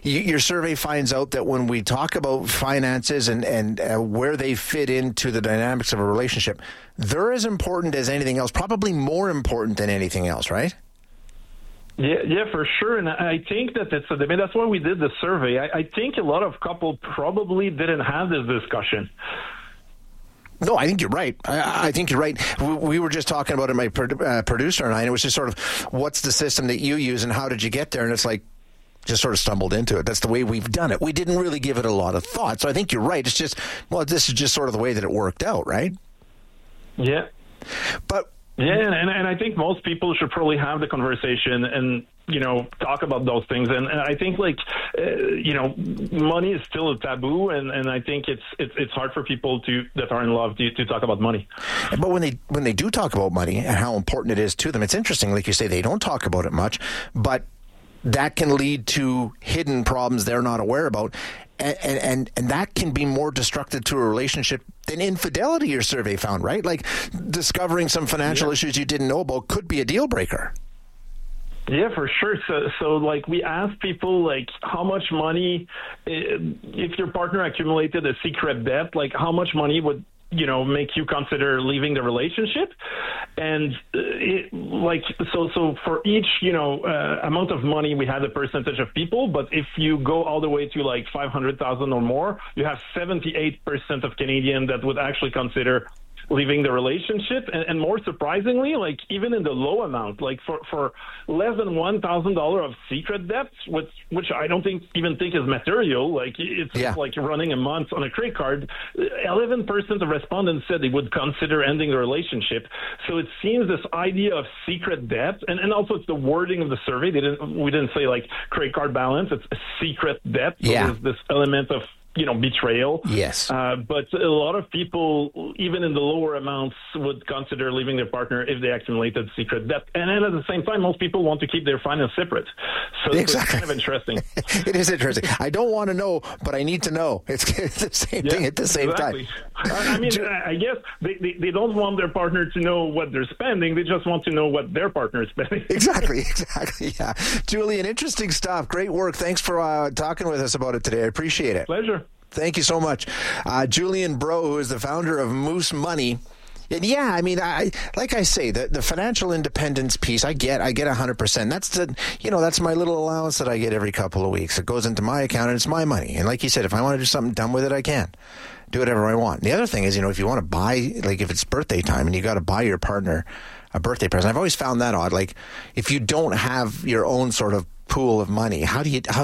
your survey finds out that when we talk about finances and where they fit into the dynamics of a relationship, they're as important as anything else, probably more important than anything else, right? Yeah, for sure. And I think that that's why we did the survey. I think a lot of couples probably didn't have this discussion. No, I think you're right. I think you're right. We were just talking about it, my producer and I, and it was just sort of, what's the system that you use and how did you get there? And it's like, just sort of stumbled into it. That's the way we've done it. We didn't really give it a lot of thought. So I think you're right. It's just, well, this is just sort of the way that it worked out, right? Yeah. But yeah, and I think most people should probably have the conversation and, talk about those things. And I think, money is still a taboo, and I think it's hard for people that are in love to talk about money. But when they do talk about money and how important it is to them, it's interesting. Like you say, they don't talk about it much, but that can lead to hidden problems they're not aware about. And that can be more destructive to a relationship than infidelity, your survey found, right? Like discovering some financial issues you didn't know about could be a deal breaker. Yeah, for sure. So we asked people, how much money, if your partner accumulated a secret debt, how much money would make you consider leaving the relationship? And so for each, amount of money, we had a percentage of people, but if you go all the way to 500,000 or more, you have 78% of Canadians that would actually consider leaving the relationship. And more surprisingly, even in the low amount, for less than $1,000 of secret debts, which I don't even think is material, it's like running a month on a credit card, 11% of respondents said they would consider ending the relationship. So it seems this idea of secret debt, and also it's the wording of the survey. We didn't say credit card balance, it's a secret debt. So there's this element of betrayal. Yes. But a lot of people, even in the lower amounts, would consider leaving their partner if they accumulated secret debt. And then at the same time, most people want to keep their finance separate. So it's kind of interesting. It is interesting. I don't want to know, but I need to know. It's the same thing at the same time. I mean, I guess they don't want their partner to know what they're spending. They just want to know what their partner is spending. Exactly. Yeah. Julian, interesting stuff. Great work. Thanks for talking with us about it today. I appreciate it. Pleasure. Thank you so much. Julian Breau, who is the founder of Moose Money. And yeah, I mean, like I say, the financial independence piece, I get 100%. That's my little allowance that I get every couple of weeks. It goes into my account and it's my money. And like you said, if I want to do something dumb with it, I can do whatever I want. And the other thing is, if you want to buy, if it's birthday time and you got to buy your partner a birthday present, I've always found that odd. If you don't have your own sort of pool of money, how do you do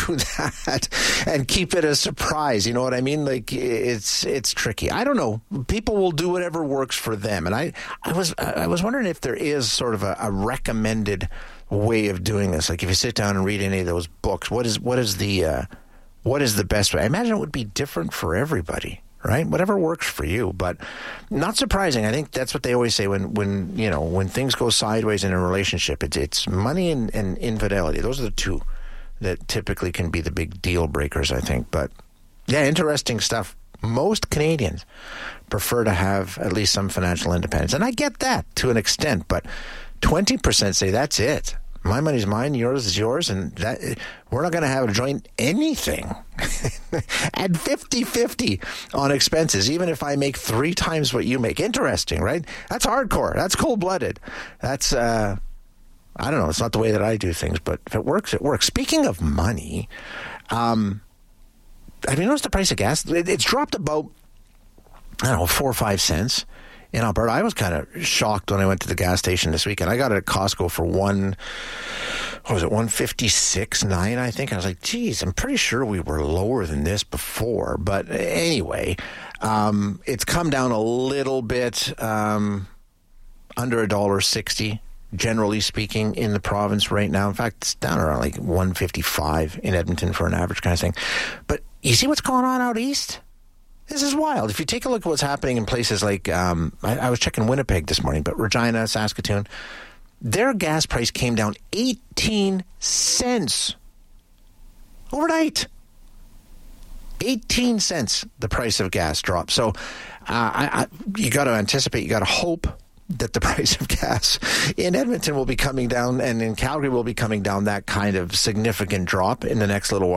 that and keep it a surprise? You know what I mean? It's tricky. I don't know. People will do whatever works for them. And I was wondering if there is sort of a recommended way of doing this. If you sit down and read any of those books, what is the best way? I imagine it would be different for everybody, right? Whatever works for you, but not surprising. I think that's what they always say when things go sideways in a relationship. It's money and infidelity. Those are the two that typically can be the big deal breakers, I think. But yeah, interesting stuff. Most Canadians prefer to have at least some financial independence, and I get that to an extent. But 20% say that's it. My money's mine, yours is yours, and that we're not going to have a joint anything. At 50-50 on expenses, even if I make 3 times what you make. Interesting, right? That's hardcore. That's cold-blooded. That's, I don't know. It's not the way that I do things, but if it works, it works. Speaking of money, have you noticed the price of gas? It's dropped about, 4 or 5 cents. In Alberta. I was kind of shocked when I went to the gas station this weekend. I got it at Costco for $156.9, I think. I was like, geez, I'm pretty sure we were lower than this before. But anyway, it's come down a little bit, under $1.60, generally speaking, in the province right now. In fact, it's down around $1.55 in Edmonton for an average kind of thing. But you see what's going on out east? This is wild. If you take a look at what's happening in places like, I was checking Winnipeg this morning, but Regina, Saskatoon, their gas price came down 18 cents overnight. 18 cents the price of gas dropped. So you got to anticipate, you got to hope that the price of gas in Edmonton will be coming down and in Calgary will be coming down that kind of significant drop in the next little while.